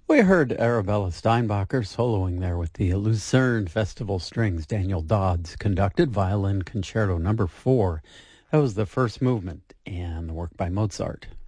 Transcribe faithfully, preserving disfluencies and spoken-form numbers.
We heard Arabella Steinbacher soloing there with the Lucerne Festival Strings. Daniel Dodds conducted Violin Concerto number four. That was the first movement and the work by Mozart.